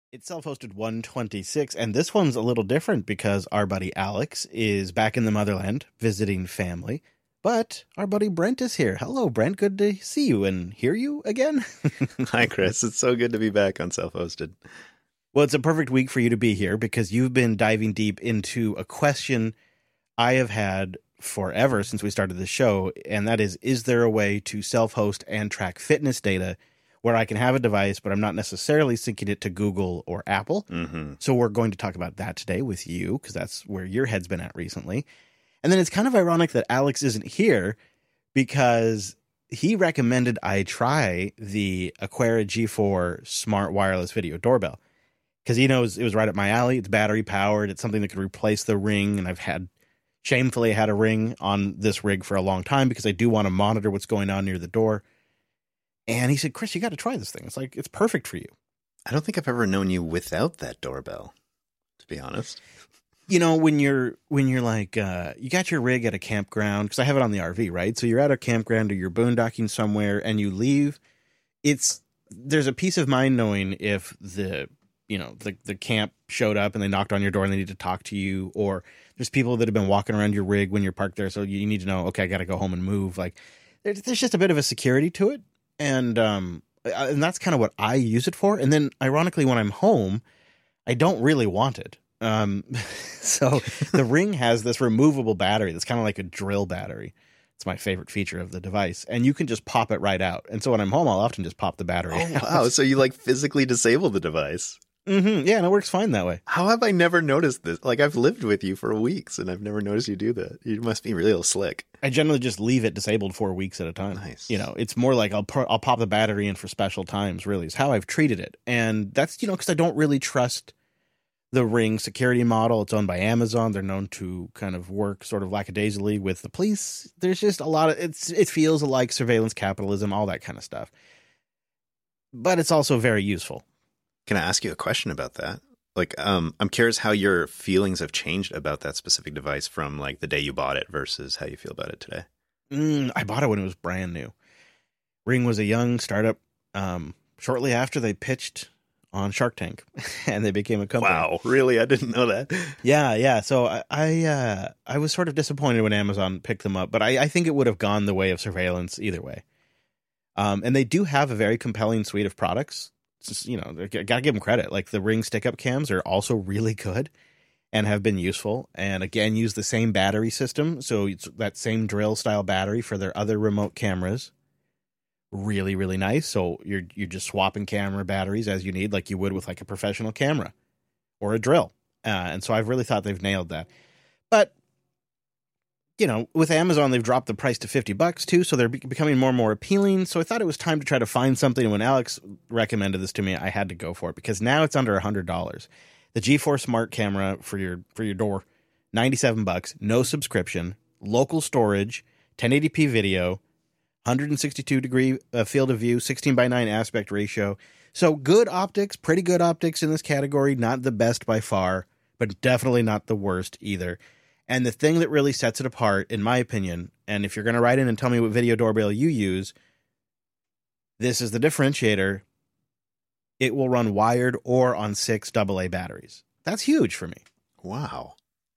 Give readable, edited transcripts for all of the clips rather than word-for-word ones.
It's self-hosted 126, and this one's a little different because our buddy Alex is back in the motherland visiting family, but our buddy Brent is here. Hello, Brent. Good to see you and hear you again. Hi, Chris. It's so good to be back on Self-Hosted. Well, it's a perfect week for you to be here because you've been diving deep into a question I have had forever since we started the show, and that is there a way to self-host and track fitness data where I can have a device, but I'm not necessarily syncing it to Google or Apple? Mm-hmm. So we're going to talk about that today with you because that's where your head's been at recently. And then it's kind of ironic that Alex isn't here because he recommended I try the Aquera G4 smart wireless video doorbell because he knows it was right up my alley. It's battery powered. It's something that could replace the Ring. And I've shamefully had a Ring on this rig for a long time because I do want to monitor what's going on near the door. And he said, Chris, you got to try this thing. It's perfect for you. I don't think I've ever known you without that doorbell, to be honest. You know, when you're like, you got your rig at a campground, because I have it on the RV, right? So you're at a campground or you're boondocking somewhere and you leave. There's a peace of mind knowing if the camp showed up and they knocked on your door and they need to talk to you, or there's people that have been walking around your rig when you're parked there. So you need to know, okay, I got to go home and move. Like there's just a bit of a security to it. And that's kind of what I use it for. And then ironically, when I'm home, I don't really want it. So the Ring has this removable battery that's kind of like a drill battery. It's my favorite feature of the device. And you can just pop it right out. And so when I'm home, I'll often just pop the battery out. Wow. So you physically disable the device. Mm-hmm. Yeah, and it works fine that way. How have I never noticed this? I've lived with you for weeks and I've never noticed you do that. You must be real slick. I generally just leave it disabled for weeks at a time. Nice. It's more like I'll pop the battery in for special times, really, is how I've treated it. And that's, because I don't really trust the Ring security model. It's owned by Amazon. They're known to kind of work sort of lackadaisically with the police. There's just a lot of, it feels like surveillance capitalism, all that kind of stuff. But it's also very useful. Can I ask you a question about that? I'm curious how your feelings have changed about that specific device from the day you bought it versus how you feel about it today. I bought it when it was brand new. Ring was a young startup shortly after they pitched on Shark Tank and they became a company. Wow, really? I didn't know that. Yeah. So I was sort of disappointed when Amazon picked them up, but I think it would have gone the way of surveillance either way. And they do have a very compelling suite of products. Gotta give them credit. Like the Ring stick-up cams are also really good and have been useful. And again, use the same battery system. So it's that same drill style battery for their other remote cameras. Really, really nice. So you're just swapping camera batteries as you need, like you would with a professional camera or a drill. And so I've really thought they've nailed that. But with Amazon, they've dropped the price to $50 too, so they're becoming more and more appealing. So I thought it was time to try to find something. And when Alex recommended this to me, I had to go for it because now it's under $100. The G4 Smart Camera for your door, $97, no subscription, local storage, 1080p video, 162-degree field of view, 16:9 aspect ratio. So good optics, pretty good optics in this category. Not the best by far, but definitely not the worst either. And the thing that really sets it apart, in my opinion, and if you're going to write in and tell me what video doorbell you use, this is the differentiator. It will run wired or on 6 AA batteries. That's huge for me. Wow.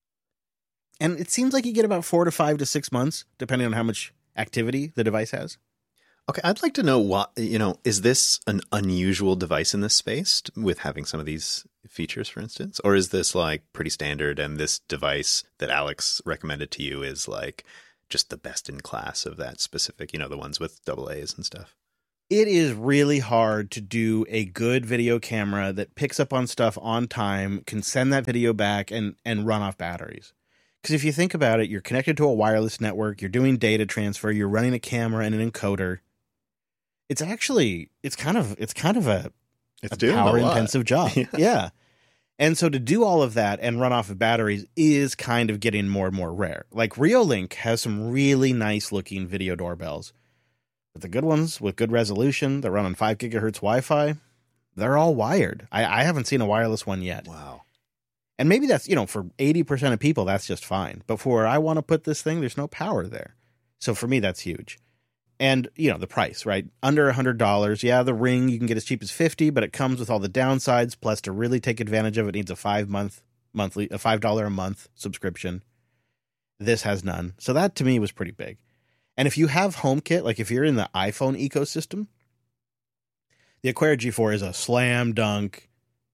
And it seems like you get about 4 to 5 to 6 months, depending on how much activity the device has. Okay, I'd like to know is this an unusual device in this space with having some of these features, for instance? Or is this pretty standard and this device that Alex recommended to you is just the best in class of that specific, the ones with AA's and stuff? It is really hard to do a good video camera that picks up on stuff on time, can send that video back and run off batteries. Because if you think about it, you're connected to a wireless network, you're doing data transfer, you're running a camera and an encoder. It's kind of a power intensive job. Yeah. And so to do all of that and run off of batteries is kind of getting more and more rare. Like Reolink has some really nice looking video doorbells, but the good ones with good resolution that run on 5 gigahertz Wi-Fi, they're all wired. I haven't seen a wireless one yet. Wow. And maybe that's, for 80% of people, that's just fine. But for where I want to put this thing, there's no power there. So for me, that's huge. And, the price, right? Under $100. Yeah, the Ring, you can get as cheap as $50, but it comes with all the downsides. Plus, to really take advantage of it, needs a $5 a month subscription. This has none. So that, to me, was pretty big. And if you have HomeKit, like if you're in the iPhone ecosystem, the Aquara G4 is a slam dunk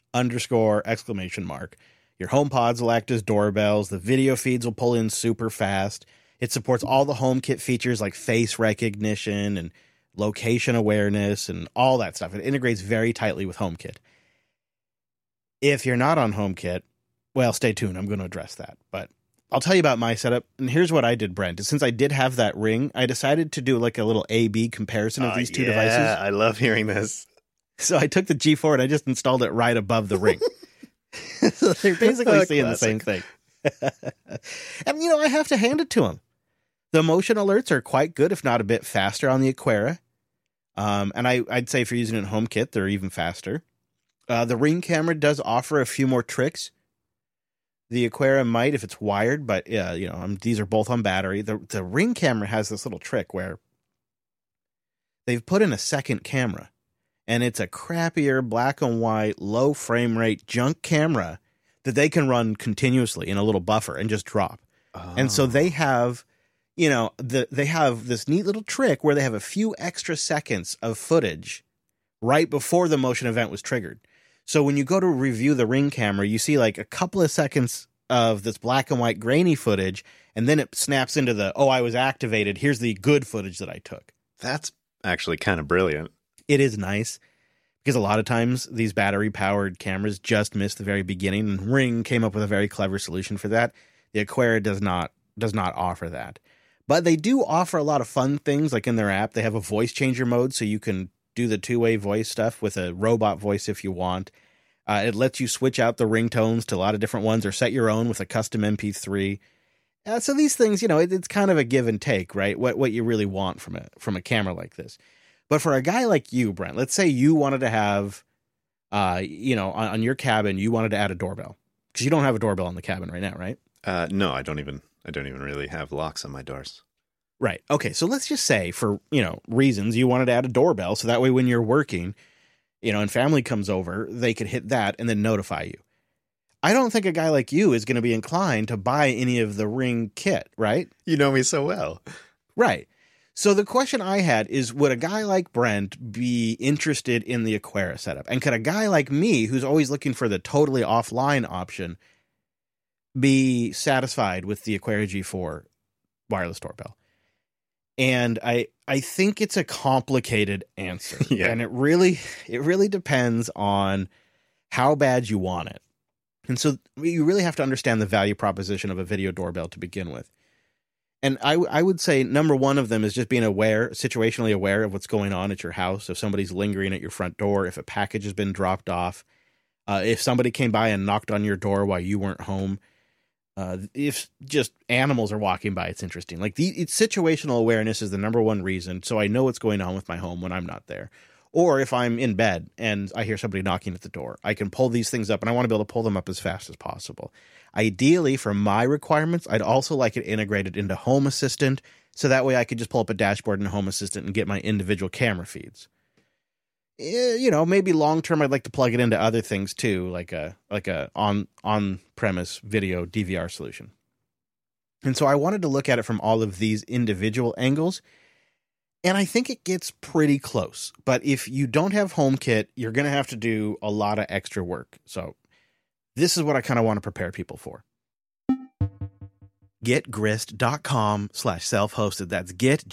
_! Your HomePods will act as doorbells. The video feeds will pull in super fast. It supports all the HomeKit features like face recognition and location awareness and all that stuff. It integrates very tightly with HomeKit. If you're not on HomeKit, well, stay tuned. I'm going to address that. But I'll tell you about my setup. And here's what I did, Brent. Since I did have that Ring, I decided to do like a little A/B comparison of these two devices. Yeah, I love hearing this. So I took the G4 and I just installed it right above the Ring. So they're basically seeing the same thing. And, I have to hand it to them. The motion alerts are quite good, if not a bit faster on the Aquara. And I'd say if you're using it in HomeKit, they're even faster. The Ring camera does offer a few more tricks. The Aquara might if it's wired, but these are both on battery. The Ring camera has this little trick where they've put in a second camera, and it's a crappier black and white, low frame rate junk camera that they can run continuously in a little buffer and just drop. Oh. And so they have, they have this neat little trick where they have a few extra seconds of footage right before the motion event was triggered. So when you go to review the Ring camera, you see like a couple of seconds of this black and white grainy footage, and then it snaps into the, I was activated. Here's the good footage that I took. That's actually kind of brilliant. It is nice because a lot of times these battery-powered cameras just miss the very beginning, and Ring came up with a very clever solution for that. The Aquara does not offer that. But they do offer a lot of fun things, like in their app. They have a voice changer mode, so you can do the two-way voice stuff with a robot voice if you want. It lets you switch out the ringtones to a lot of different ones or set your own with a custom MP3. So these things, it's kind of a give and take, right? What you really want from a camera like this. But for a guy like you, Brent, let's say you wanted to have, on your cabin, you wanted to add a doorbell. Because you don't have a doorbell on the cabin right now, right? No, I don't even really have locks on my doors. Right. Okay. So let's just say for, reasons you wanted to add a doorbell. So that way when you're working, and family comes over, they could hit that and then notify you. I don't think a guy like you is going to be inclined to buy any of the Ring kit, right? You know me so well. Right. So the question I had is, would a guy like Brent be interested in the Aquara setup? And could a guy like me, who's always looking for the totally offline option, be satisfied with the Aquara G4 wireless doorbell? And I think it's a complicated answer. Yeah. And it really depends on how bad you want it. And so you really have to understand the value proposition of a video doorbell to begin with. And I would say number one of them is just being situationally aware of what's going on at your house. If somebody's lingering at your front door, if a package has been dropped off, if somebody came by and knocked on your door while you weren't home, if just animals are walking by, it's interesting. Like it's situational awareness is the number one reason. So I know what's going on with my home when I'm not there. Or if I'm in bed and I hear somebody knocking at the door, I can pull these things up, and I want to be able to pull them up as fast as possible. Ideally, for my requirements, I'd also like it integrated into Home Assistant, so that way I could just pull up a dashboard in Home Assistant and get my individual camera feeds. Maybe long term, I'd like to plug it into other things too, like a on-premise video DVR solution. And so I wanted to look at it from all of these individual angles. And I think it gets pretty close. But if you don't have HomeKit, you're going to have to do a lot of extra work. So this is what I kind of want to prepare people for. GetGrist.com/self-hosted. That's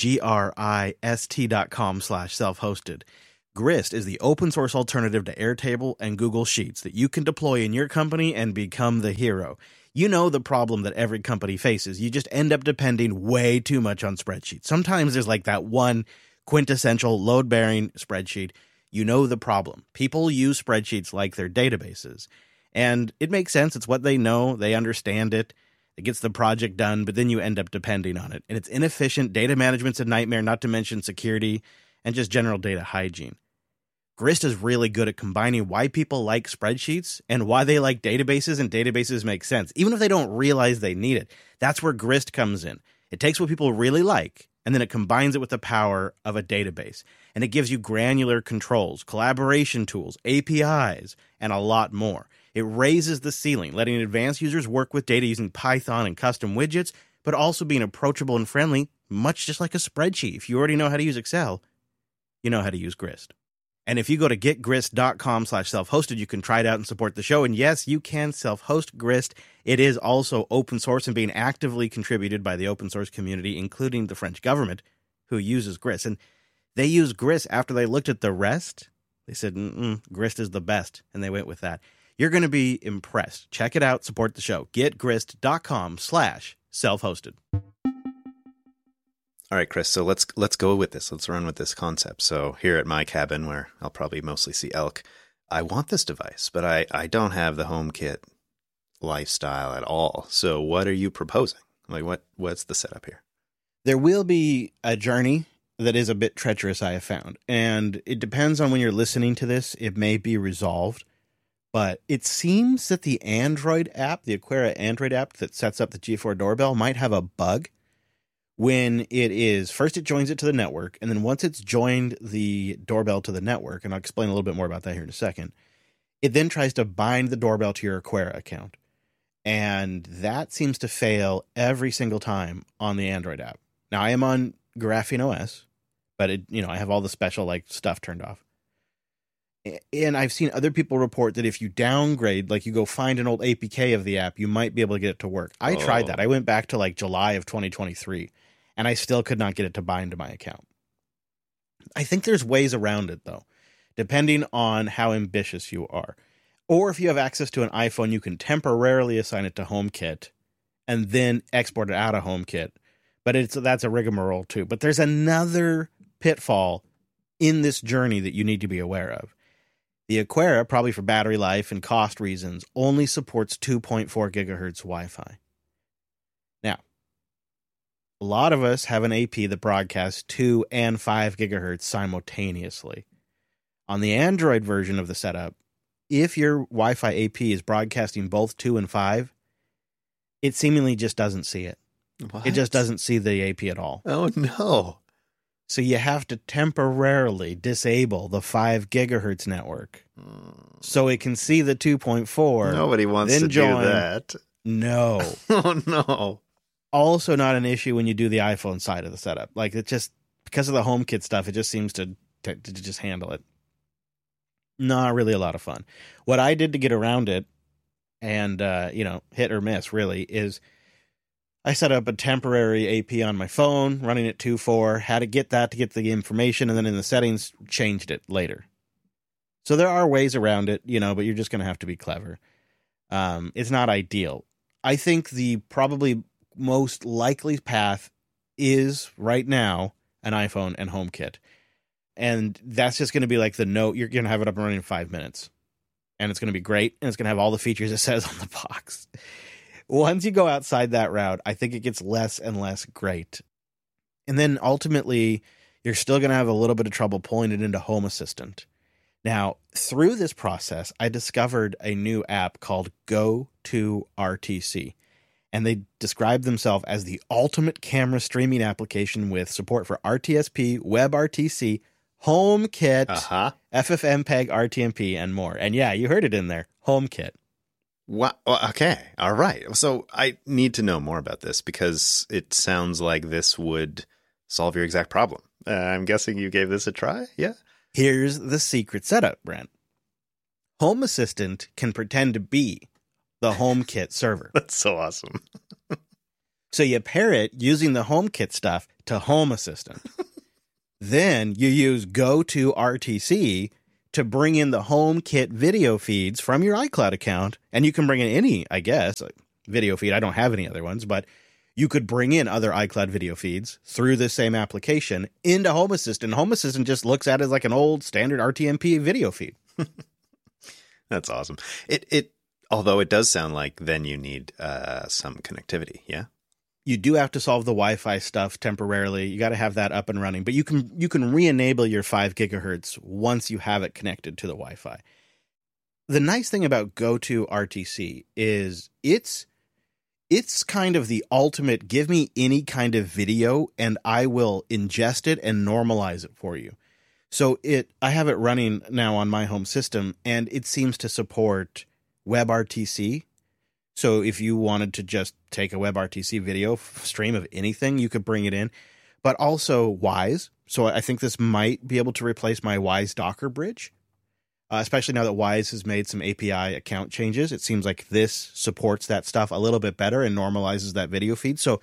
GRIST.com/self-hosted. Grist is the open source alternative to Airtable and Google Sheets that you can deploy in your company and become the hero. You know the problem that every company faces. You just end up depending way too much on spreadsheets. Sometimes there's like that one quintessential load-bearing spreadsheet. You know the problem. People use spreadsheets like their databases. And it makes sense. It's what they know. They understand it. It gets the project done, but then you end up depending on it. And it's inefficient. Data management's a nightmare, not to mention security and just general data hygiene. Grist is really good at combining why people like spreadsheets and why they like databases, and databases make sense, even if they don't realize they need it. That's where Grist comes in. It takes what people really like and then it combines it with the power of a database. And it gives you granular controls, collaboration tools, APIs, and a lot more. It raises the ceiling, letting advanced users work with data using Python and custom widgets, but also being approachable and friendly, much just like a spreadsheet. If you already know how to use Excel, you know how to use Grist. And if you go to getgrist.com/self-hosted, you can try it out and support the show. And yes, you can self-host Grist. It is also open source and being actively contributed by the open source community, including the French government, who uses Grist. And they use Grist after they looked at the rest. They said, Grist is the best, and they went with that. You're going to be impressed. Check it out. Support the show. Getgrist.com/self-hosted. All right, Chris, so let's go with this. Let's run with this concept. So here at my cabin, where I'll probably mostly see elk, I want this device, but I don't have the HomeKit lifestyle at all. So what are you proposing? Like, what's the setup here? There will be a journey that is a bit treacherous, I have found. And it depends on when you're listening to this. It may be resolved. But it seems that the Android app, the Aqara Android app that sets up the G4 doorbell, might have a bug. When it is, first it joins it to the network, and then once it's joined the doorbell to the network, and I'll explain a little bit more about that here in a second, it then tries to bind the doorbell to your Aqara account. And that seems to fail every single time on the Android app. Now, I am on Graphene OS, but I have all the special stuff turned off. And I've seen other people report that if you downgrade, you go find an old APK of the app, you might be able to get it to work. I tried that. I went back to July of 2023, and I still could not get it to bind to my account. I think there's ways around it, though, depending on how ambitious you are. Or if you have access to an iPhone, you can temporarily assign it to HomeKit and then export it out of HomeKit. But that's a rigmarole, too. But there's another pitfall in this journey that you need to be aware of. The Aqara, probably for battery life and cost reasons, only supports 2.4 gigahertz Wi-Fi. Now, a lot of us have an AP that broadcasts 2 and 5 gigahertz simultaneously. On the Android version of the setup, if your Wi-Fi AP is broadcasting both 2 and 5, it seemingly just doesn't see it. What? It just doesn't see the AP at all. Oh, no. So you have to temporarily disable the 5 gigahertz network so it can see the 2.4. Nobody wants to do that. No. Oh, no. Also not an issue when you do the iPhone side of the setup. It just, because of the HomeKit stuff, it just seems to just handle it. Not really a lot of fun. What I did to get around it, and, hit or miss really, is I set up a temporary AP on my phone, running at 2.4, had to get that to get the information, and then in the settings, changed it later. So there are ways around it, but you're just going to have to be clever. It's not ideal. I think the probably most likely path is, right now, an iPhone and HomeKit. And that's just going to be the note. You're going to have it up and running in 5 minutes. And it's going to be great, and it's going to have all the features it says on the box. Once you go outside that route, I think it gets less and less great. And then ultimately, you're still going to have a little bit of trouble pulling it into Home Assistant. Now, through this process, I discovered a new app called Go2RTC. And they describe themselves as the ultimate camera streaming application with support for RTSP, WebRTC, HomeKit, FFmpeg, RTMP, and more. And yeah, you heard it in there, HomeKit. What? Okay. All right. So I need to know more about this because it sounds like this would solve your exact problem. I'm guessing you gave this a try? Yeah? Here's the secret setup, Brent. Home Assistant can pretend to be the HomeKit server. That's so awesome. So you pair it using the HomeKit stuff to Home Assistant. Then you use Go2RTC to bring in the HomeKit video feeds from your iCloud account. And you can bring in any, I guess, video feed. I don't have any other ones, but you could bring in other iCloud video feeds through the same application into Home Assistant. Home Assistant just looks at it as an old standard RTMP video feed. That's awesome. Although it does sound like then you need some connectivity, yeah? You do have to solve the Wi-Fi stuff temporarily. You got to have that up and running. But you can re-enable your 5 gigahertz once you have it connected to the Wi-Fi. The nice thing about Go2RTC is it's It's kind of the ultimate, give me any kind of video and I will ingest it and normalize it for you. So I have it running now on my home system, and it seems to support WebRTC. So if you wanted to just take a WebRTC video stream of anything, you could bring it in, but also Wise. So I think this might be able to replace my Wise Docker bridge, especially now that Wise has made some API account changes. It seems like this supports that stuff a little bit better and normalizes that video feed. So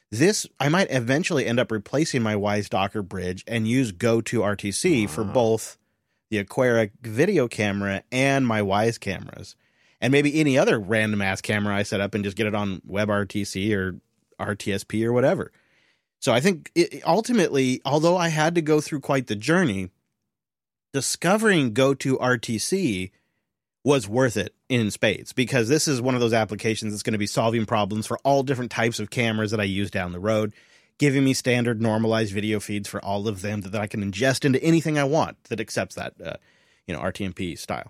I might eventually end up replacing my Wise Docker bridge and use GoToRTC for both the Aquera video camera and my Wise cameras. And maybe any other random ass camera I set up and just get it on WebRTC or RTSP or whatever. So I think ultimately, although I had to go through quite the journey, discovering GoToRTC was worth it in spades, because this is one of those applications that's going to be solving problems for all different types of cameras that I use down the road, giving me standard normalized video feeds for all of them that I can ingest into anything I want that accepts that, RTMP style.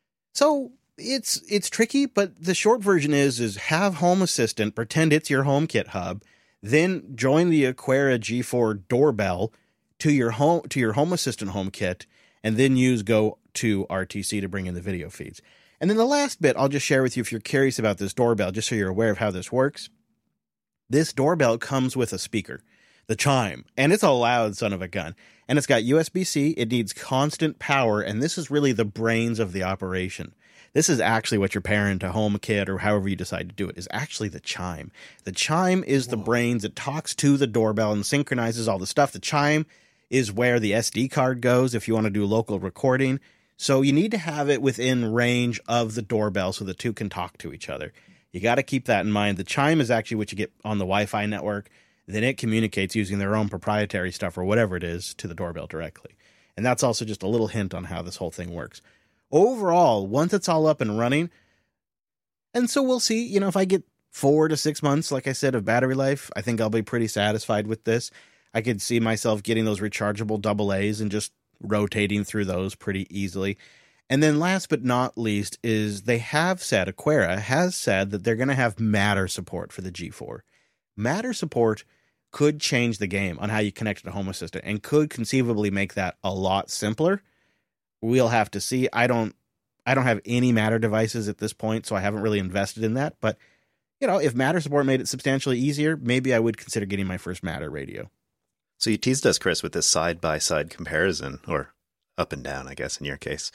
So it's tricky, but the short version is have Home Assistant pretend it's your HomeKit hub, then join the Aquera G4 doorbell to your Home Assistant HomeKit, and then use GoToRTC to bring in the video feeds. And then the last bit I'll just share with you if you're curious about this doorbell, just so you're aware of how this works. This doorbell comes with a speaker, the Chime, and it's a loud son of a gun. And it's got USB-C, it needs constant power, and this is really the brains of the operation. This is actually what your parent, a HomeKit, or however you decide to do it, is actually the Chime. The Chime is the brains. It talks to the doorbell and synchronizes all the stuff. The Chime is where the SD card goes if you want to do local recording. So you need to have it within range of the doorbell so the two can talk to each other. You got to keep that in mind. The Chime is actually what you get on the Wi-Fi network. Then it communicates using their own proprietary stuff or whatever it is to the doorbell directly. And that's also just a little hint on how this whole thing works. Overall, once it's all up and running, and so we'll see, if I get 4 to 6 months, like I said, of battery life, I think I'll be pretty satisfied with this. I could see myself getting those rechargeable AA's and just rotating through those pretty easily. And then last but not least is Aquera has said that they're going to have Matter support for the G4. Matter support could change the game on how you connect to Home Assistant and could conceivably make that a lot simpler. We'll have to see. I don't have any Matter devices at this point, so I haven't really invested in that. But, if Matter support made it substantially easier, maybe I would consider getting my first Matter radio. So you teased us, Chris, with this side-by-side comparison, or up and down, I guess, in your case.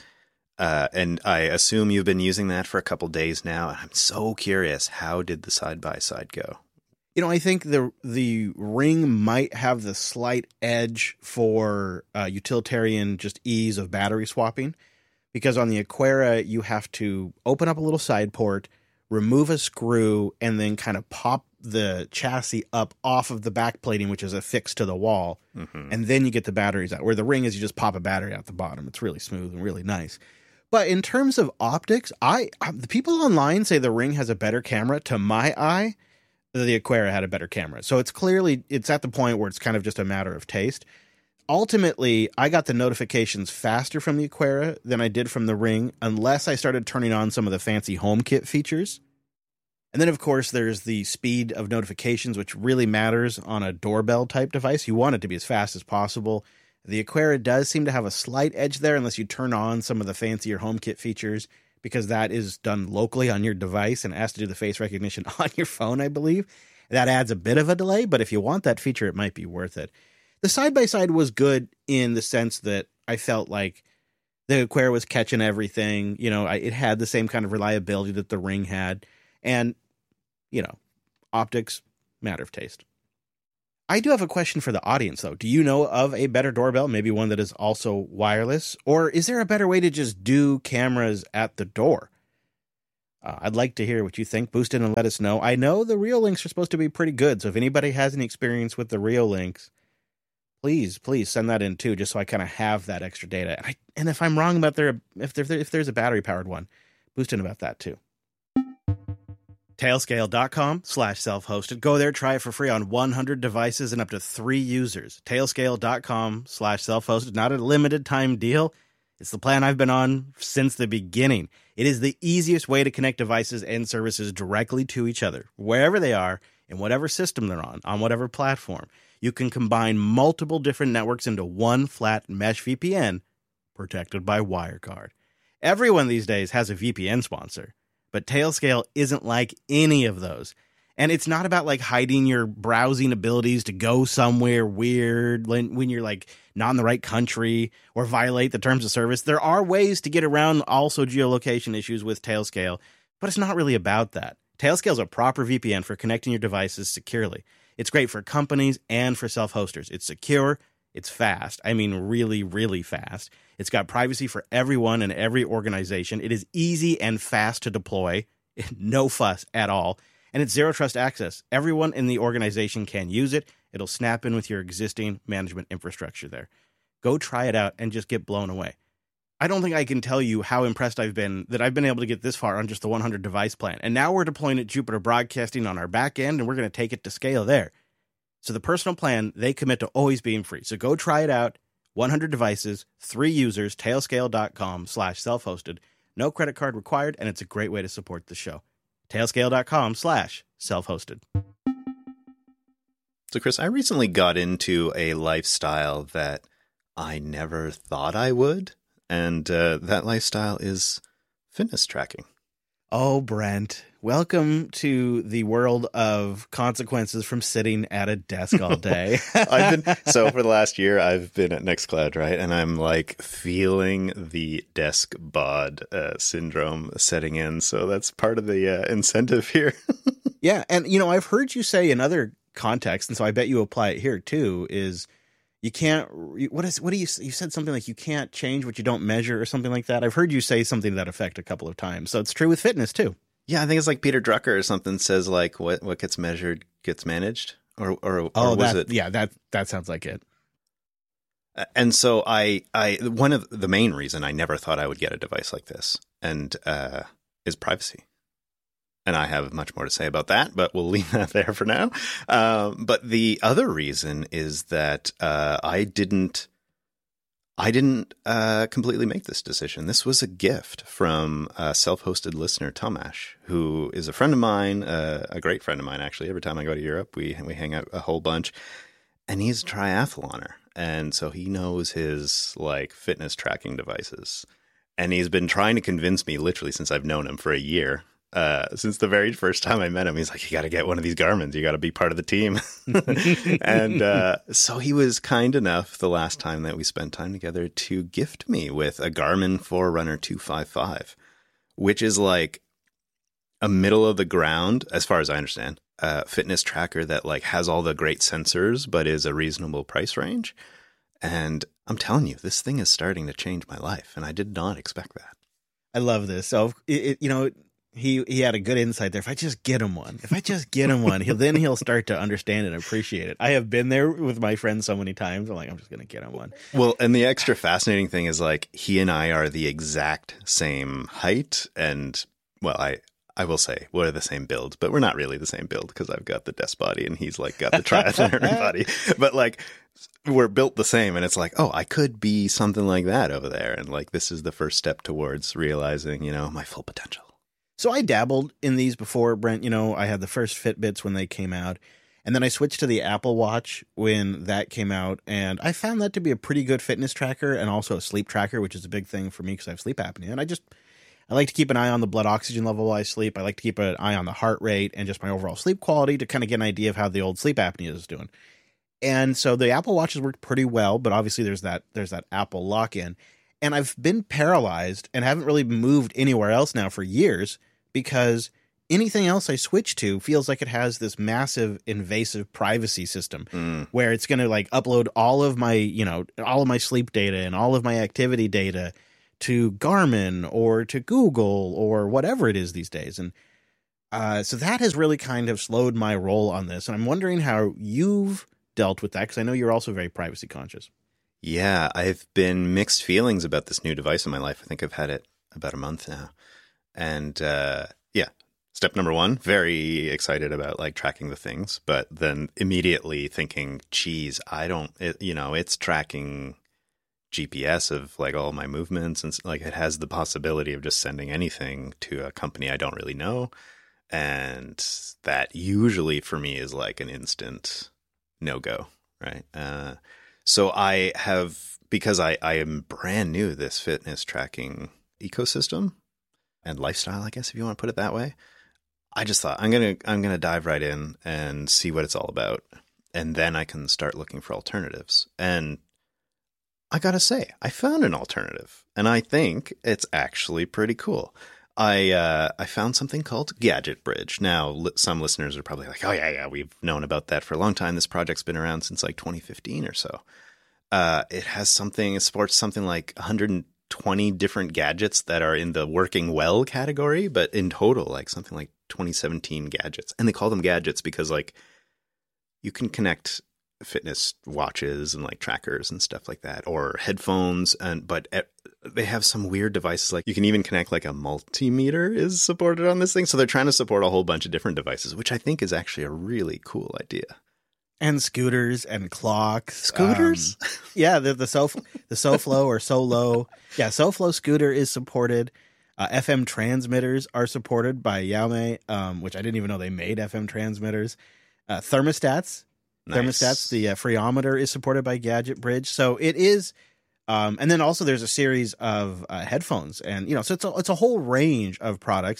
And I assume you've been using that for a couple days now. I'm so curious, how did the side-by-side go? I think the Ring might have the slight edge for utilitarian just ease of battery swapping, because on the Aquera, you have to open up a little side port, remove a screw, and then kind of pop the chassis up off of the back plating, which is affixed to the wall, and then you get the batteries out. Where the Ring is, you just pop a battery out the bottom. It's really smooth and really nice. But in terms of optics, the people online say the Ring has a better camera. To my eye, the Aquera had a better camera. So it's at the point where it's kind of just a matter of taste. Ultimately, I got the notifications faster from the Aquera than I did from the Ring, unless I started turning on some of the fancy HomeKit features. And then, of course, there's the speed of notifications, which really matters on a doorbell type device. You want it to be as fast as possible. The Aquera does seem to have a slight edge there, unless you turn on some of the fancier HomeKit features, because that is done locally on your device and has to do the face recognition on your phone, I believe. That adds a bit of a delay, but if you want that feature, it might be worth it. The side-by-side was good in the sense that I felt like the Aquera was catching everything. It had the same kind of reliability that the Ring had. And, optics, matter of taste. I do have a question for the audience, though. Do you know of a better doorbell, maybe one that is also wireless? Or is there a better way to just do cameras at the door? I'd like to hear what you think. Boost in and let us know. I know the Reolinks are supposed to be pretty good, so if anybody has any experience with the Reolinks, please send that in too, just so I kind of have that extra data. And if I'm wrong about if there's a battery-powered one, boost in about that too. Tailscale.com/self-hosted. Go there, try it for free on 100 devices and up to 3 users. Tailscale.com/self-hosted. Not a limited time deal. It's the plan I've been on since the beginning. It is the easiest way to connect devices and services directly to each other, wherever they are, in whatever system they're on whatever platform. You can combine multiple different networks into one flat mesh VPN protected by WireGuard. Everyone these days has a VPN sponsor, but Tailscale isn't like any of those. And it's not about like hiding your browsing abilities to go somewhere weird when you're like not in the right country or violate the terms of service. There are ways to get around also geolocation issues with Tailscale, but it's not really about that. Tailscale is a proper VPN for connecting your devices securely. It's great for companies and for self-hosters. It's secure. It's fast. I mean, really, really fast. It's got privacy for everyone and every organization. It is easy and fast to deploy. No fuss at all. And it's zero trust access. Everyone in the organization can use it. It'll snap in with your existing management infrastructure there. Go try it out and just get blown away. I don't think I can tell you how impressed I've been that I've been able to get this far on just the 100 device plan. And now we're deploying at Jupiter Broadcasting on our back end, and we're going to take it to scale there. So the personal plan, they commit to always being free. So go try it out. 100 devices, 3 users, tailscale.com/self-hosted. No credit card required, and it's a great way to support the show. Tailscale.com/self-hosted. So, Chris, I recently got into a lifestyle that I never thought I would, and that lifestyle is fitness tracking. Oh, Brent, welcome to the world of consequences from sitting at a desk all day. So for the last year, I've been at Nextcloud, right? And I'm like feeling the desk bod syndrome setting in. So that's part of the incentive here. Yeah. And, you know, I've heard you say in other contexts, and so I bet you apply it here too, is you can't, you said something like you can't change what you don't measure or something like that. I've heard you say something to that effect a couple of times. So it's true with fitness too. Yeah, I think it's like Peter Drucker or something says like what gets measured gets managed or was it? Yeah, that sounds like it. And so I one of the main reason I never thought I would get a device like this is privacy. And I have much more to say about that, but we'll leave that there for now. But the other reason is that I didn't completely make this decision. This was a gift from a self-hosted listener, Tomash, who is a friend of mine, a great friend of mine, actually. Every time I go to Europe, we hang out a whole bunch. And he's a triathloner. And so he knows his like fitness tracking devices. And he's been trying to convince me literally since I've known him for a year. Since the very first time I met him, he's like, you got to get one of these Garmins. You got to be part of the team. And so he was kind enough the last time that we spent time together to gift me with a Garmin Forerunner 255, which is like a middle of the ground, as far as I understand, fitness tracker that like has all the great sensors, but is a reasonable price range. And I'm telling you, this thing is starting to change my life. And I did not expect that. I love this. So, he had a good insight there. If I just get him one, he'll start to understand and appreciate it. I have been there with my friends so many times. I'm like, I'm just going to get him one. Well, and the extra fascinating thing is like he and I are the exact same height. And well, I will say we're the same build, but we're not really the same build because I've got the desk body and he's like got the triathlon body. But like we're built the same. And it's like, oh, I could be something like that over there. And like this is the first step towards realizing, my full potential. So I dabbled in these before, Brent. I had the first Fitbits when they came out, and then I switched to the Apple Watch when that came out, and I found that to be a pretty good fitness tracker and also a sleep tracker, which is a big thing for me because I have sleep apnea. And I like to keep an eye on the blood oxygen level while I sleep. I like to keep an eye on the heart rate and just my overall sleep quality to kind of get an idea of how the old sleep apnea is doing. And so the Apple Watches worked pretty well, but obviously there's that Apple lock-in. And I've been paralyzed and haven't really moved anywhere else now for years because anything else I switch to feels like it has this massive invasive privacy system where it's going to like upload all of my sleep data and all of my activity data to Garmin or to Google or whatever it is these days. And so that has really kind of slowed my roll on this. And I'm wondering how you've dealt with that because I know you're also very privacy conscious. Yeah, I've been mixed feelings about this new device in my life. I think I've had it about a month now. And step number one, very excited about like tracking the things, but then immediately thinking, geez, it's tracking GPS of like all my movements, and like it has the possibility of just sending anything to a company I don't really know. And that usually for me is like an instant no-go, right? So I have, because I am brand new to this fitness tracking ecosystem and lifestyle, I guess, if you want to put it that way, I just thought I'm gonna dive right in and see what it's all about, and then I can start looking for alternatives. And I gotta say, I found an alternative, and I think it's actually pretty cool. I found something called Gadget Bridge. Now, some listeners are probably like, "Oh yeah, we've known about that for a long time. This project's been around since like 2015 or so." It supports something like 120 different gadgets that are in the working well category, but in total, like something like 2017 gadgets. And they call them gadgets because like you can connect fitness watches and like trackers and stuff like that, or headphones, but they have some weird devices. Like you can even connect like a multimeter is supported on this thing. So they're trying to support a whole bunch of different devices, which I think is actually a really cool idea. And scooters and clocks. Scooters? Yeah, the SoFlo or Solo. Yeah, SoFlo scooter is supported. FM transmitters are supported by Xiaomi, which I didn't even know they made FM transmitters. Thermostats. Nice. Thermostats, the Freometer is supported by Gadget Bridge. So it is, and then also there's a series of headphones, and so it's a whole range of products.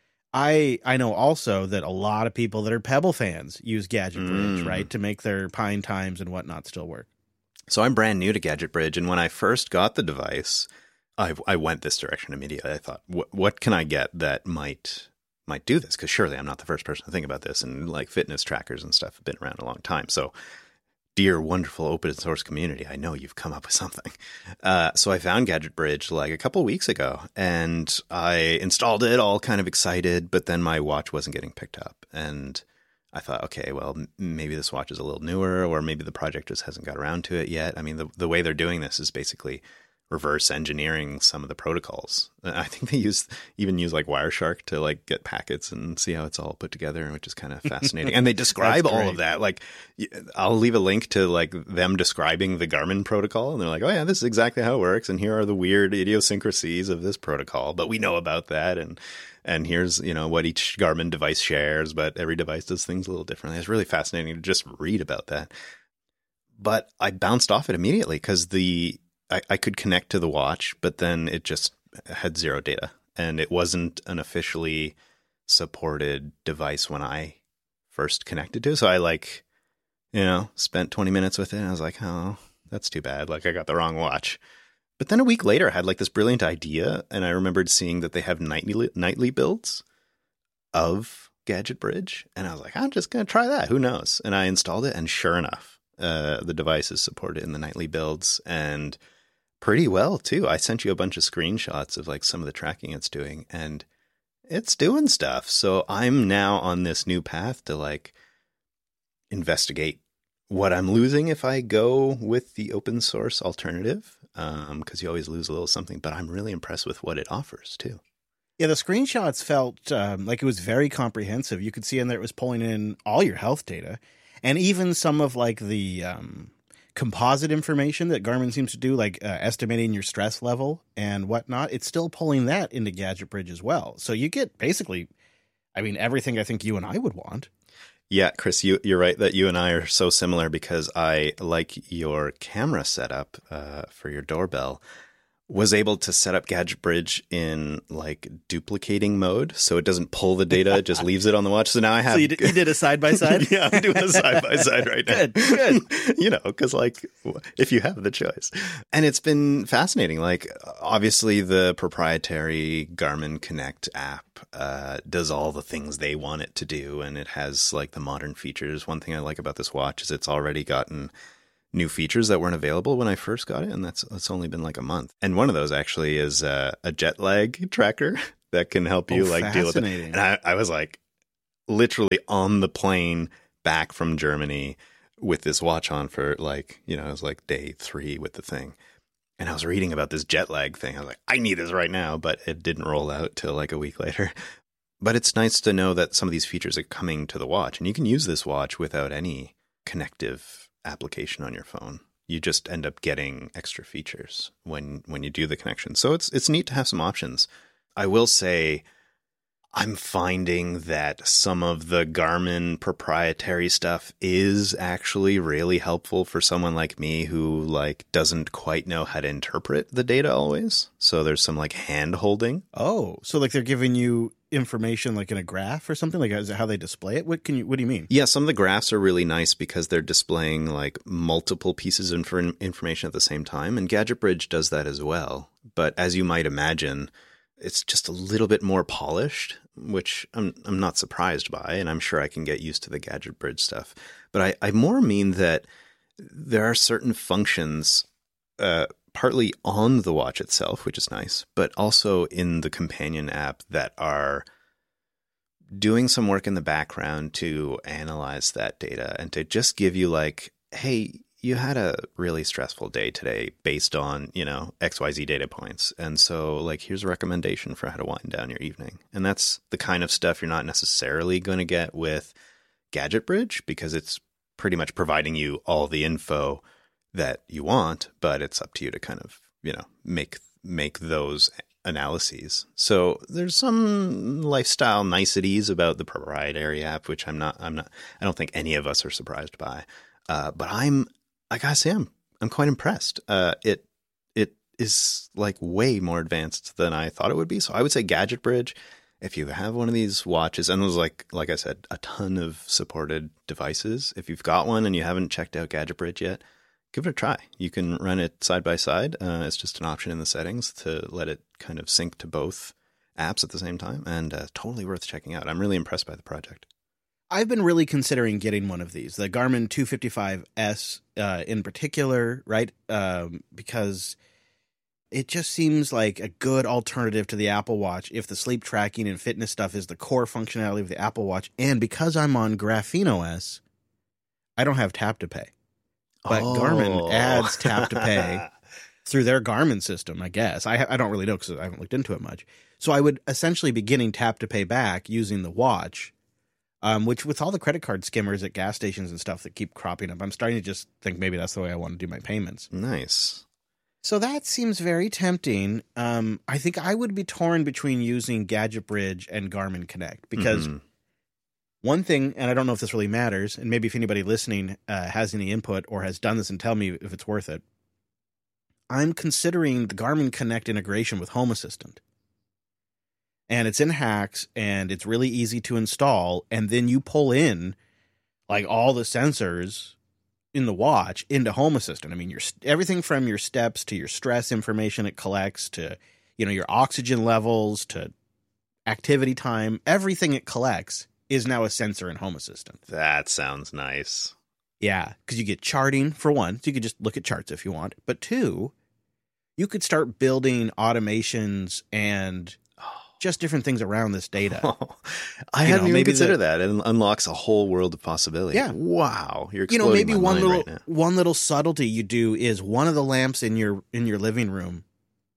I know also that a lot of people that are Pebble fans use Gadget Bridge, right, to make their Pine Times and whatnot still work. So I'm brand new to Gadget Bridge, and when I first got the device, I went this direction immediately. I thought, what can I get that might do this? Because surely I'm not the first person to think about this, and like fitness trackers and stuff have been around a long time. So dear, wonderful open source community, I know you've come up with something. So I found Gadget Bridge like a couple weeks ago, and I installed it all kind of excited, but then my watch wasn't getting picked up. And I thought, okay, well, maybe this watch is a little newer, or maybe the project just hasn't got around to it yet. I mean, the way they're doing this is basically reverse engineering some of the protocols. I think they even use like Wireshark to like get packets and see how it's all put together, which is kind of fascinating. And they describe all of that. Like I'll leave a link to like them describing the Garmin protocol, and they're like, oh yeah, this is exactly how it works, and here are the weird idiosyncrasies of this protocol, but we know about that, and here's what each Garmin device shares, but every device does things a little differently. It's really fascinating to just read about that. But I bounced off it immediately because I could connect to the watch, but then it just had zero data, and it wasn't an officially supported device when I first connected to it. So I spent 20 minutes with it, and I was like, oh, that's too bad. Like I got the wrong watch. But then a week later, I had like this brilliant idea, and I remembered seeing that they have nightly builds of Gadget Bridge, and I was like, I'm just going to try that. Who knows? And I installed it, and sure enough, the device is supported in the nightly builds, and pretty well too. I sent you a bunch of screenshots of like some of the tracking it's doing, and it's doing stuff. So I'm now on this new path to like investigate what I'm losing if I go with the open source alternative, because you always lose a little something, but I'm really impressed with what it offers too. Yeah, the screenshots felt like it was very comprehensive. You could see in there it was pulling in all your health data, and even some of like the composite information that Garmin seems to do, like estimating your stress level and whatnot. It's still pulling that into Gadget Bridge as well. So you get basically, everything I think you and I would want. Yeah, Chris, you're right that you and I are so similar, because I like your camera setup for your doorbell. Was able to set up Gadget Bridge in like duplicating mode, so it doesn't pull the data, it just leaves it on the watch. So now I have. So you did a side by side. Yeah, I'm doing a side by side right now. Good. Because like if you have the choice, and it's been fascinating. Like obviously the proprietary Garmin Connect app does all the things they want it to do, and it has like the modern features. One thing I like about this watch is it's already gotten new features that weren't available when I first got it, and it's only been like a month. And one of those actually is a jet lag tracker that can help you like deal with it. And I was like literally on the plane back from Germany with this watch on for like, it was like day 3 with the thing. And I was reading about this jet lag thing. I was like, I need this right now, but it didn't roll out till like a week later. But it's nice to know that some of these features are coming to the watch, and you can use this watch without any connective application on your phone. you just end up getting extra features when you do the connection. So it's neat to have some options. I will say I'm finding that some of the Garmin proprietary stuff is actually really helpful for someone like me who like doesn't quite know how to interpret the data always. So there's some like hand holding. Oh, so like they're giving you information like in a graph or something? Like is it how they display it? What do you mean? Yeah, some of the graphs are really nice because they're displaying like multiple pieces of information at the same time. And Gadget Bridge does that as well. But as you might imagine, it's just a little bit more polished, which I'm not surprised by, and I'm sure I can get used to the Gadget Bridge stuff. But I more mean that there are certain functions, partly on the watch itself, which is nice, but also in the companion app that are doing some work in the background to analyze that data and to just give you like, hey, you had a really stressful day today based on, XYZ data points. And so like, here's a recommendation for how to wind down your evening. And that's the kind of stuff you're not necessarily going to get with Gadget Bridge because it's pretty much providing you all the info that you want, but it's up to you to kind of, make those analyses. So there's some lifestyle niceties about the proprietary app, which I don't think any of us are surprised by. But I gotta say, I'm quite impressed. It is like way more advanced than I thought it would be. So I would say Gadget Bridge, if you have one of these watches, and there's like I said, a ton of supported devices. If you've got one and you haven't checked out Gadget Bridge yet, give it a try. You can run it side by side. It's just an option in the settings to let it kind of sync to both apps at the same time, and totally worth checking out. I'm really impressed by the project. I've been really considering getting one of these, the Garmin 255S in particular, right? Because it just seems like a good alternative to the Apple Watch if the sleep tracking and fitness stuff is the core functionality of the Apple Watch. And because I'm on Graphene OS, I don't have tap to pay. But Garmin adds tap to pay through their Garmin system, I guess. I don't really know because I haven't looked into it much. So I would essentially be getting tap to pay back using the watch. Which with all the credit card skimmers at gas stations and stuff that keep cropping up, I'm starting to just think maybe that's the way I want to do my payments. Nice. So that seems very tempting. I think I would be torn between using Gadget Bridge and Garmin Connect because one thing, and I don't know if this really matters, and maybe if anybody listening has any input or has done this and tell me if it's worth it, I'm considering the Garmin Connect integration with Home Assistant. And it's in Hacks, and it's really easy to install. And then you pull in like all the sensors in the watch into Home Assistant. I mean, everything from your steps to your stress information it collects to, your oxygen levels to activity time. Everything it collects is now a sensor in Home Assistant. That sounds nice. Yeah, because you get charting for one. So you could just look at charts if you want. But two, you could start building automations and just different things around this data. I hadn't even considered that. It unlocks a whole world of possibility. Yeah. Wow. You're exploding maybe my mind right now. one little subtlety you do is one of the lamps in your living room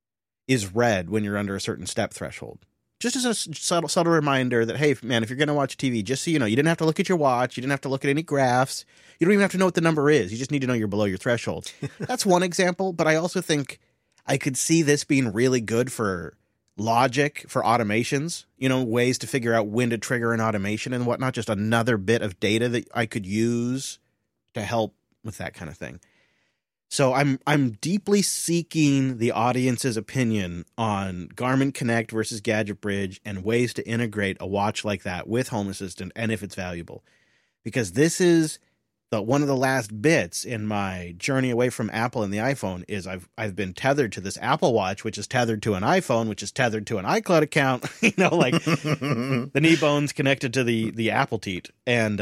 is red when you're under a certain step threshold. Just as a subtle reminder that, hey, man, if you're going to watch TV, just so you know, you didn't have to look at your watch. You didn't have to look at any graphs. You don't even have to know what the number is. You just need to know you're below your threshold. That's one example. But I also think I could see this being really good for logic, for automations, ways to figure out when to trigger an automation and whatnot. Just another bit of data that I could use to help with that kind of thing. So I'm deeply seeking the audience's opinion on Garmin Connect versus Gadget Bridge and ways to integrate a watch like that with Home Assistant and if it's valuable. Because this is one of the last bits in my journey away from Apple and the iPhone is I've been tethered to this Apple Watch, which is tethered to an iPhone, which is tethered to an iCloud account, like the knee bones connected to the Apple teat. And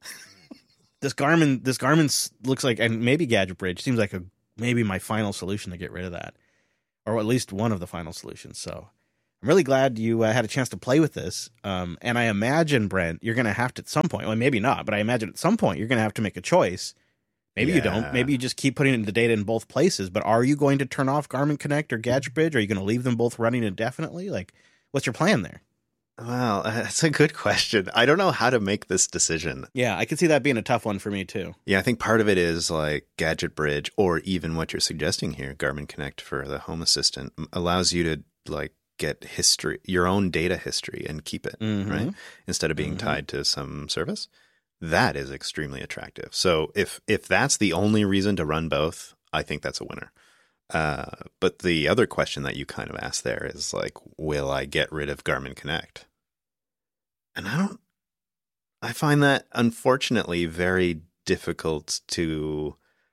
this Garmin looks like, and maybe Gadget Bridge seems like maybe my final solution to get rid of that, or at least one of the final solutions. So I'm really glad you had a chance to play with this. And I imagine, Brent, you're going to have to at some point, well, maybe not, but I imagine at some point you're going to have to make a choice. Maybe you don't. Maybe you just keep putting the data in both places. But are you going to turn off Garmin Connect or Gadget Bridge? Or are you going to leave them both running indefinitely? Like, what's your plan there? Well, that's a good question. I don't know how to make this decision. Yeah, I could see that being a tough one for me too. Yeah, I think part of it is like Gadget Bridge, or even what you're suggesting here, Garmin Connect for the Home Assistant allows you to like get history, your own data history, and keep it, right? Instead of being tied to some service. That is extremely attractive. So if that's the only reason to run both, I think that's a winner. But the other question that you kind of asked there is like, will I get rid of Garmin Connect? And I find that unfortunately very difficult to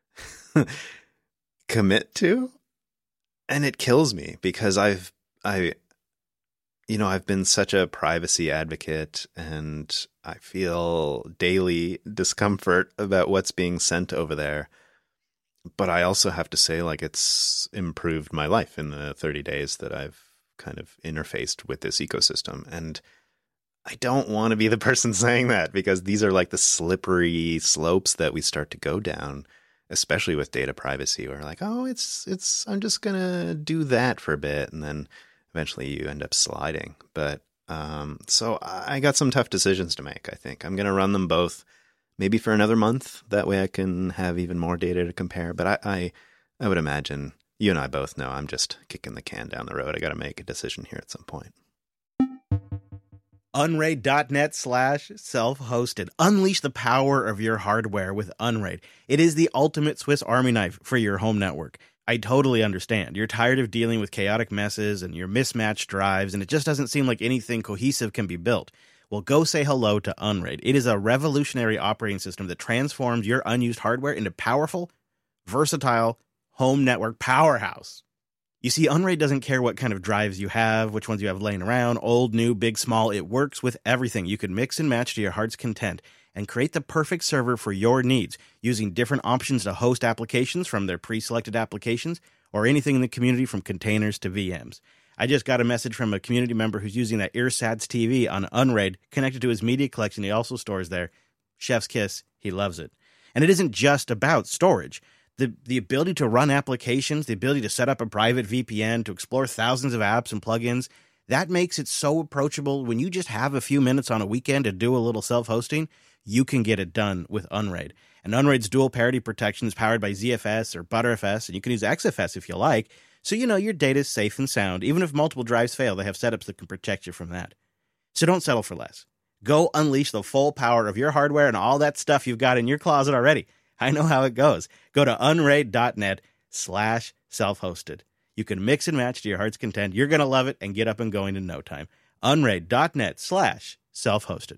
commit to. And it kills me because I've been such a privacy advocate, and I feel daily discomfort about what's being sent over there. But I also have to say, like, it's improved my life in the 30 days that I've kind of interfaced with this ecosystem. And I don't want to be the person saying that, because these are like the slippery slopes that we start to go down, especially with data privacy. We're like, oh, I'm just going to do that for a bit. And then eventually you end up sliding. But so I got some tough decisions to make, I think. I'm going to run them both maybe for another month. That way I can have even more data to compare. But I would imagine you and I both know I'm just kicking the can down the road. I got to make a decision here at some point. Unraid.net/self-hosted. Unleash the power of your hardware with Unraid. It is the ultimate Swiss Army knife for your home network. I totally understand. You're tired of dealing with chaotic messes and your mismatched drives, and it just doesn't seem like anything cohesive can be built. Well, go say hello to Unraid. It is a revolutionary operating system that transforms your unused hardware into powerful, versatile home network powerhouse. You see, Unraid doesn't care what kind of drives you have, which ones you have laying around, old, new, big, small. It works with everything. You can mix and match to your heart's content and create the perfect server for your needs using different options to host applications from their pre-selected applications or anything in the community from containers to VMs. I just got a message from a community member who's using that Earsats TV on Unraid connected to his media collection he also stores there. Chef's kiss. He loves it. And it isn't just about storage. The ability to run applications, the ability to set up a private VPN, to explore thousands of apps and plugins, that makes it so approachable. When you just have a few minutes on a weekend to do a little self-hosting, you can get it done with Unraid. And Unraid's dual parity protection is powered by ZFS or Btrfs, and you can use XFS if you like. So you know your data is safe and sound. Even if multiple drives fail, they have setups that can protect you from that. So don't settle for less. Go unleash the full power of your hardware and all that stuff you've got in your closet already. I know how it goes. Go to unraid.net/self-hosted. You can mix and match to your heart's content. You're going to love it and get up and going in no time. Unraid.net/self-hosted.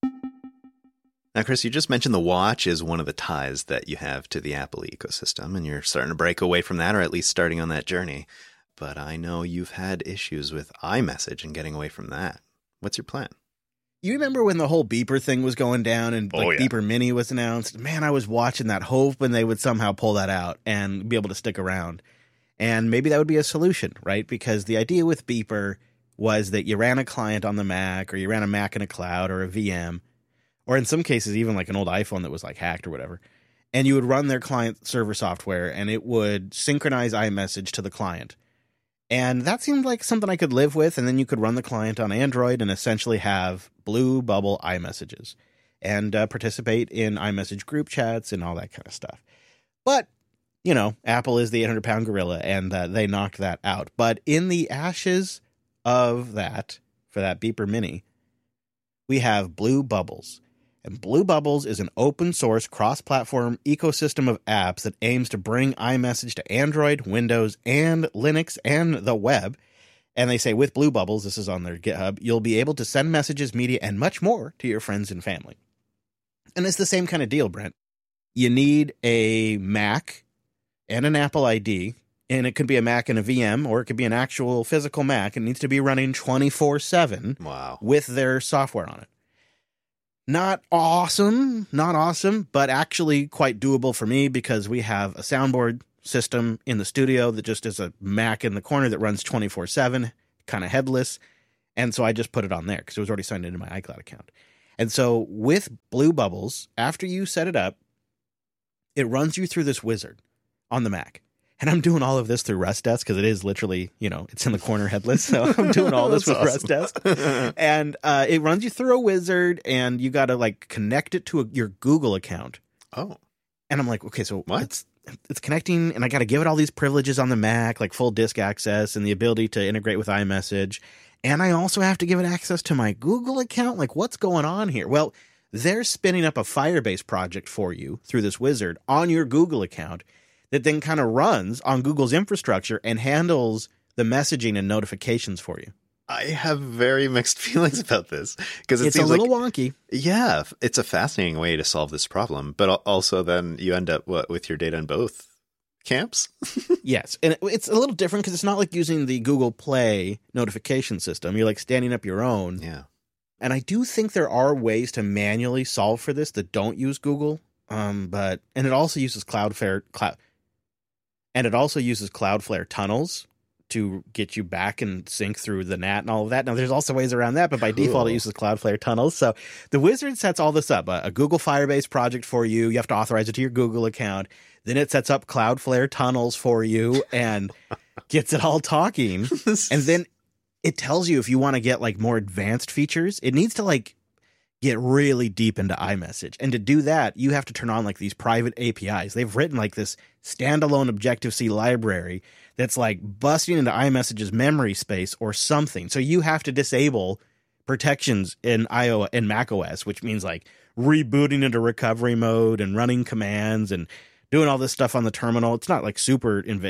Now, Chris, you just mentioned the watch is one of the ties that you have to the Apple ecosystem, and you're starting to break away from that, or at least starting on that journey. But I know you've had issues with iMessage and getting away from that. What's your plan? You remember when the whole Beeper thing was going down and Beeper Mini was announced? Man, I was watching that, hoping they would somehow pull that out and be able to stick around. And maybe that would be a solution, right? Because the idea with Beeper was that you ran a client on the Mac, or you ran a Mac in a cloud or a VM, or in some cases even like an old iPhone that was like hacked or whatever. And you would run their client server software and it would synchronize iMessage to the client. And that seemed like something I could live with. And then you could run the client on Android and essentially have Blue Bubble iMessages and participate in iMessage group chats and all that kind of stuff. But, you know, Apple is the 800-pound gorilla, and they knocked that out. But in the ashes of that, for that Beeper Mini, we have Blue Bubbles. And Blue Bubbles is an open-source, cross-platform ecosystem of apps that aims to bring iMessage to Android, Windows, and Linux, and the web. And they say with Blue Bubbles, this is on their GitHub, you'll be able to send messages, media, and much more to your friends and family. And it's the same kind of deal, Brent. You need a Mac and an Apple ID, and it could be a Mac and a VM, or it could be an actual physical Mac. It needs to be running 24/7 with their software on it. Not awesome, but actually quite doable for me, because we have a soundboard system in the studio that just is a Mac in the corner that runs 24/7, kind of headless. And so I just put it on there because it was already signed into my iCloud account. And so with Blue Bubbles, after you set it up, it runs you through this wizard on the Mac. And I'm doing all of this through Rest because it is literally, it's in the corner headless. So I'm doing all this with That's Rest. And it runs you through a wizard, and you got to like connect it to your Google account. Oh. And I'm like, okay, so What? it's connecting, and I got to give it all these privileges on the Mac, like full disk access and the ability to integrate with iMessage. And I also have to give it access to my Google account. Like, what's going on here? Well, they're spinning up a Firebase project for you through this wizard on your Google account that then kind of runs on Google's infrastructure and handles the messaging and notifications for you. I have very mixed feelings about this because It's a little wonky. Yeah, it's a fascinating way to solve this problem, but also then you end up with your data in both camps. Yes, and it's a little different because it's not like using the Google Play notification system. You're like standing up your own. Yeah. And I do think there are ways to manually solve for this that don't use Google. And it also uses Cloudflare tunnels to get you back and sync through the NAT and all of that. Now, there's also ways around that, but by default, it uses Cloudflare tunnels. So the wizard sets all this up, a Google Firebase project for you. You have to authorize it to your Google account. Then it sets up Cloudflare tunnels for you and gets it all talking. And then it tells you if you want to get like more advanced features. It needs to like get really deep into iMessage. And to do that, you have to turn on like these private APIs. They've written like this standalone Objective-C library that's like busting into iMessage's memory space or something. So you have to disable protections in macOS, which means like rebooting into recovery mode and running commands and doing all this stuff on the terminal. It's not like super in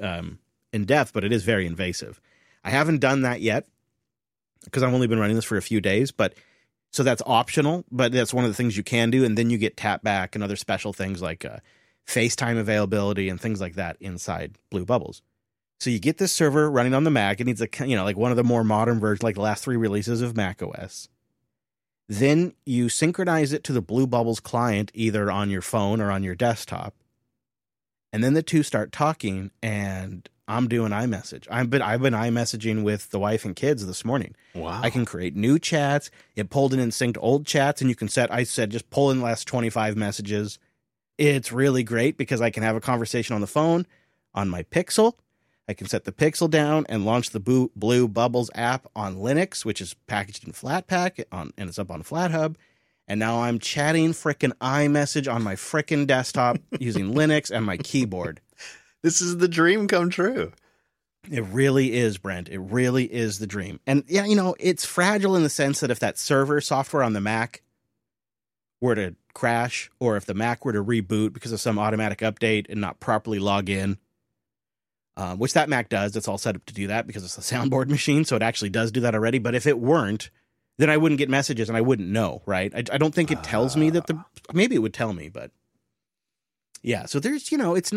depth, but it is very invasive. I haven't done that yet because I've only been running this for a few days, so that's optional, but that's one of the things you can do. And then you get tap back and other special things like FaceTime availability and things like that inside Blue Bubbles. So you get this server running on the Mac. It needs like one of the more modern versions, like the last 3 releases of macOS. Then you synchronize it to the Blue Bubbles client, either on your phone or on your desktop. And then the two start talking, and I'm doing iMessage. I've been iMessaging with the wife and kids this morning. Wow. I can create new chats. It pulled in and synced old chats, and you can just pull in the last 25 messages. It's really great because I can have a conversation on the phone on my Pixel. I can set the Pixel down and launch the Blue Bubbles app on Linux, which is packaged in Flatpak, and it's up on FlatHub. And now I'm chatting frickin' iMessage on my frickin' desktop using Linux and my keyboard. This is the dream come true. It really is, Brent. It really is the dream. And yeah, it's fragile in the sense that if that server software on the Mac were to crash, or if the Mac were to reboot because of some automatic update and not properly log in, which that Mac does, it's all set up to do that because it's a soundboard machine, so it actually does do that already. But if it weren't, then I wouldn't get messages and I wouldn't know, right? I don't think it tells me that maybe it would tell me, but yeah. So there's, it's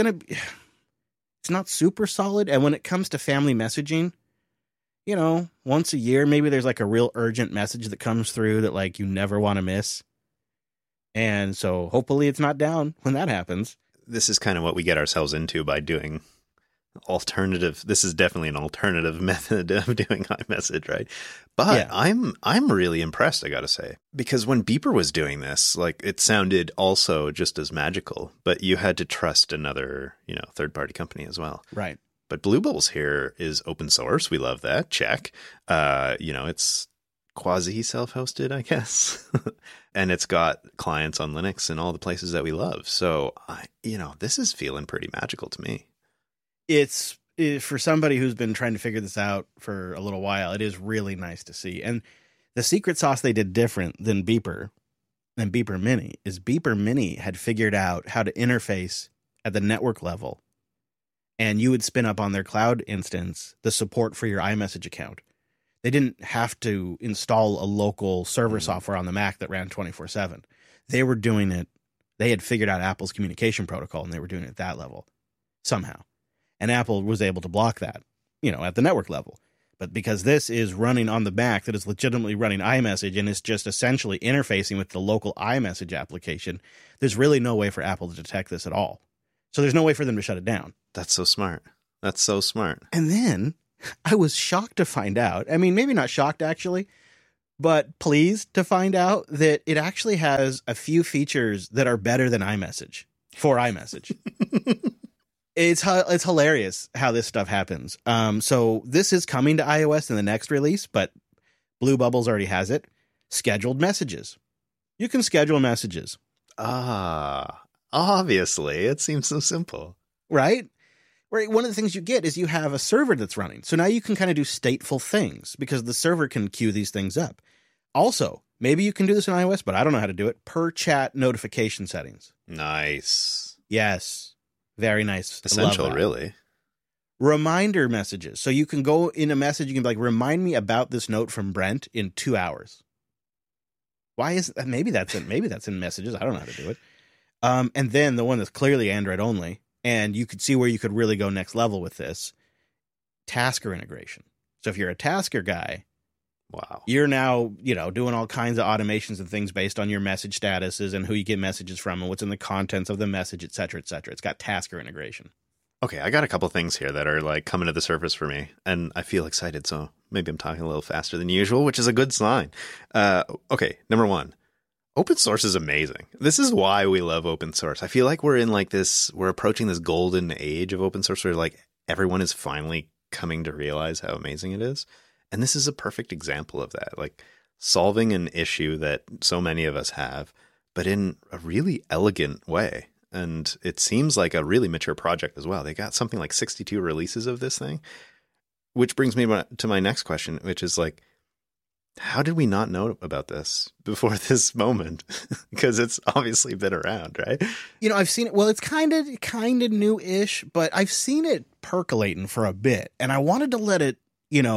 not super solid. And when it comes to family messaging, once a year, maybe there's like a real urgent message that comes through that like you never want to miss. And so hopefully it's not down when that happens. This is kind of what we get ourselves into by doing this is definitely an alternative method of doing iMessage, right? But yeah. I'm really impressed, I gotta say, because when Beeper was doing this, like, it sounded also just as magical, but you had to trust another, third-party company as well. Right. But Blue Bubbles here is open source. We love that. Check. It's quasi self-hosted, I guess. And it's got clients on Linux and all the places that we love. So, this is feeling pretty magical to me. It's for somebody who's been trying to figure this out for a little while, it is really nice to see. And the secret sauce they did different than Beeper Mini is Beeper Mini had figured out how to interface at the network level, and you would spin up on their cloud instance the support for your iMessage account. They didn't have to install a local server software on the Mac that ran 24/7. They were doing it. They had figured out Apple's communication protocol, and they were doing it at that level somehow. And Apple was able to block that, at the network level. But because this is running on the Mac that is legitimately running iMessage and is just essentially interfacing with the local iMessage application, there's really no way for Apple to detect this at all. So there's no way for them to shut it down. That's so smart. That's so smart. And then I was shocked to find out, maybe not shocked actually, but pleased to find out that it actually has a few features that are better than iMessage for iMessage. It's hilarious how this stuff happens. So this is coming to iOS in the next release, but Blue Bubbles already has it. Scheduled messages. You can schedule messages. Obviously. It seems so simple. Right? Right. One of the things you get is you have a server that's running. So now you can kind of do stateful things because the server can queue these things up. Also, maybe you can do this in iOS, but I don't know how to do it. Per chat notification settings. Nice. Yes. Very nice. Essential, really. Reminder messages. So you can go in a message, you can be like, remind me about this note from Brent in 2 hours. Why is that? Maybe that's in messages. I don't know how to do it. And then the one that's clearly Android only, and you could see where you could really go next level with this, Tasker integration. So if you're a Tasker guy, wow, you're now, doing all kinds of automations and things based on your message statuses and who you get messages from and what's in the contents of the message, et cetera, et cetera. It's got Tasker integration. Okay, I got a couple things here that are like coming to the surface for me, and I feel excited, so maybe I'm talking a little faster than usual, which is a good sign. Okay, number one, open source is amazing. This is why we love open source. I feel like we're approaching this golden age of open source where like everyone is finally coming to realize how amazing it is. And this is a perfect example of that, like solving an issue that so many of us have, but in a really elegant way. And it seems like a really mature project as well. They got something like 62 releases of this thing, which brings me to my next question, which is like, how did we not know about this before this moment? Because it's obviously been around, right? I've seen it. Well, it's kind of new-ish, but I've seen it percolating for a bit, and I wanted to let it,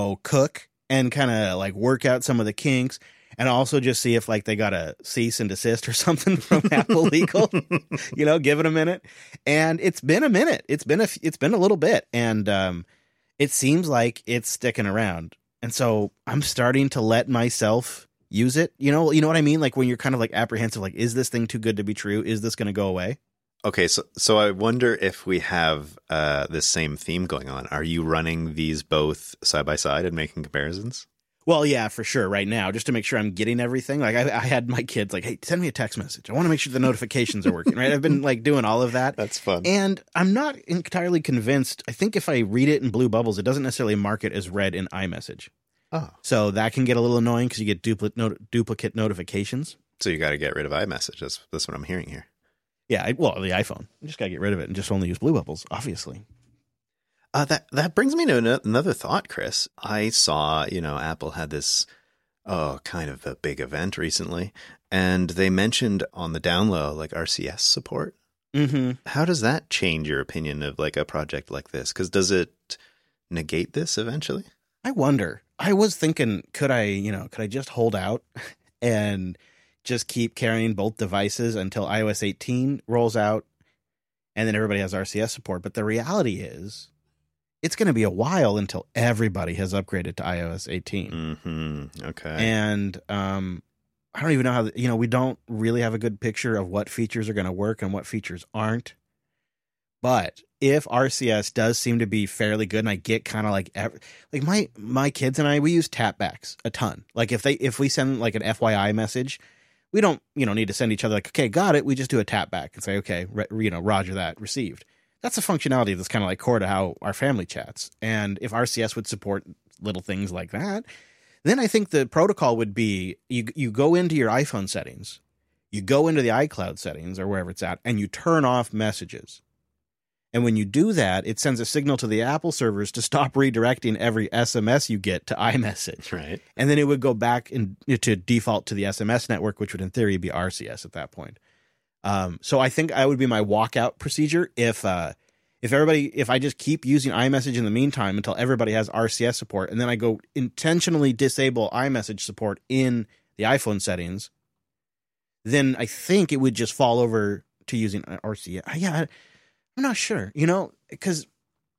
cook and kind of like work out some of the kinks, and also just see if like they got a cease and desist or something from Apple Legal. Give it a minute. And it's been a minute. It's been a little bit, and it seems like it's sticking around. And so I'm starting to let myself use it. You know what I mean? Like when you're kind of like apprehensive, like, is this thing too good to be true? Is this going to go away? Okay, so I wonder if we have this same theme going on. Are you running these both side by side and making comparisons? Well, yeah, for sure. Right now, just to make sure I'm getting everything. Like I had my kids like, hey, send me a text message. I want to make sure the notifications are working. Right? I've been like doing all of that. That's fun. And I'm not entirely convinced. I think if I read it in Blue Bubbles, it doesn't necessarily mark it as read in iMessage. Oh, so that can get a little annoying because you get duplicate notifications. So you got to get rid of iMessage. That's what I'm hearing here. Yeah, the iPhone. You just got to get rid of it and just only use Blue Bubbles, obviously. That brings me to another thought, Chris. I saw, Apple had this, kind of a big event recently, and they mentioned on the down low, like RCS support. Mm-hmm. How does that change your opinion of like a project like this? Because does it negate this eventually? I wonder. I was thinking, could I just hold out and just keep carrying both devices until iOS 18 rolls out and then everybody has RCS support. But the reality is it's going to be a while until everybody has upgraded to iOS 18. Mm-hmm. Okay. And I don't even know how, we don't really have a good picture of what features are going to work and what features aren't. But if RCS does seem to be fairly good, and I get kind of like my kids and I, we use tapbacks a ton. Like if we send like an FYI message, we don't need to send each other like, okay, got it. We just do a tapback and say, okay, roger that, received. That's a functionality that's kind of like core to how our family chats. And if RCS would support little things like that, then I think the protocol would be you go into your iPhone settings, you go into the iCloud settings or wherever it's at, and you turn off messages. And when you do that, it sends a signal to the Apple servers to stop redirecting every SMS you get to iMessage. Right. And then it would go back to default to the SMS network, which would in theory be RCS at that point. So I think that would be my walkout procedure if I just keep using iMessage in the meantime until everybody has RCS support, and then I go intentionally disable iMessage support in the iPhone settings, then I think it would just fall over to using RCS. Yeah, I'm not sure, because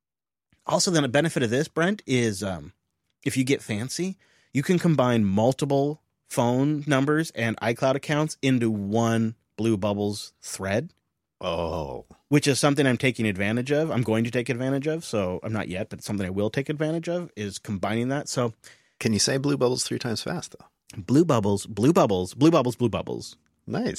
also then a benefit of this, Brent, is if you get fancy, you can combine multiple phone numbers and iCloud accounts into one Blue Bubbles thread. Oh. Which is something I'm taking advantage of. I'm going to take advantage of. So I'm not yet, but it's something I will take advantage of is combining that. So can you say Blue Bubbles 3 times fast though? Blue Bubbles, Blue Bubbles, Blue Bubbles, Blue Bubbles. Nice.